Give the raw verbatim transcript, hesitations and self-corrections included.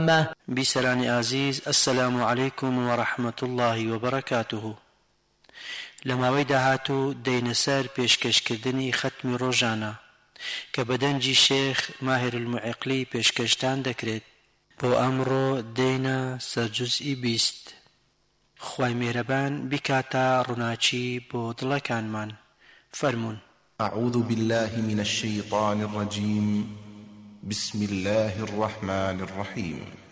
العامة. بیسەرانی ئازیز، ئەسسەلامو عەلەیکوم وەڕەحمەتوڵڵاهی وبركاته. لما ويدا هاتو دين سار پێشکەشکردنی ختمی ڕۆژانە کە بەدەنجی شێخ ماهر المعقلی پێشکەشتان دەکرێت. بۆ ئەمڕۆ دێنە سەر جوزئی بیست. خوای مێرەبان بیکاتە ڕووناچی بۆ دڵەکانمان. فەرموون. أعوذ بالله من الشيطان الرجيم. بسم الله الرحمن الرحيم.